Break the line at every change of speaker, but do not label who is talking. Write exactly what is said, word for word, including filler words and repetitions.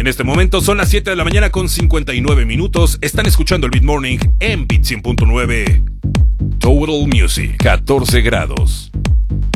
En este momento son las siete de la mañana con cincuenta y nueve minutos. Están escuchando el Beat Morning en Beat cien punto nueve. Total Music, catorce grados.